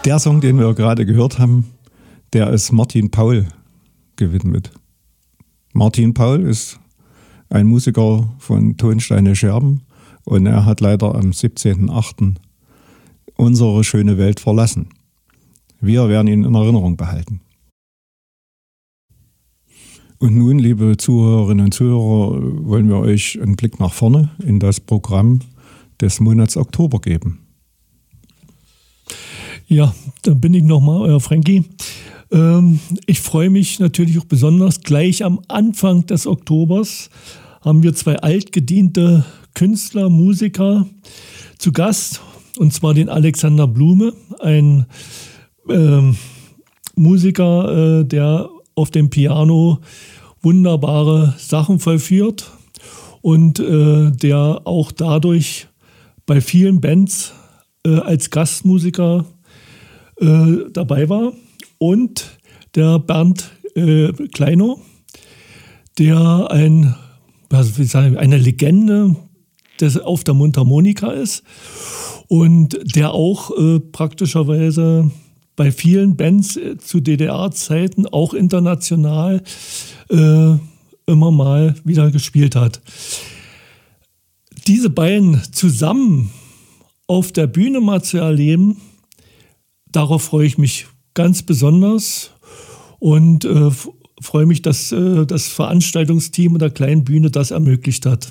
Der Song, den wir gerade gehört haben, der ist Martin Paul gewidmet. Martin Paul ist ein Musiker von Tonsteine Scherben und er hat leider am 17.08. unsere schöne Welt verlassen. Wir werden ihn in Erinnerung behalten. Und nun, liebe Zuhörerinnen und Zuhörer, wollen wir euch einen Blick nach vorne in das Programm des Monats Oktober geben. Ja, dann bin ich nochmal, euer Frankie. Ich freue mich natürlich auch besonders. Gleich am Anfang des Oktobers haben wir 2 altgediente Künstler, Musiker zu Gast. Und zwar den Alexander Blume, ein Musiker, der auf dem Piano wunderbare Sachen vollführt und der auch dadurch bei vielen Bands als Gastmusiker dabei war. Und der Bernd Kleinow, der eine Legende auf der Mundharmonika ist und der auch praktischerweise bei vielen Bands zu DDR-Zeiten auch international immer mal wieder gespielt hat. Diese beiden zusammen auf der Bühne mal zu erleben, darauf freue ich mich ganz besonders und freue mich, dass das Veranstaltungsteam der kleinen Bühne das ermöglicht hat.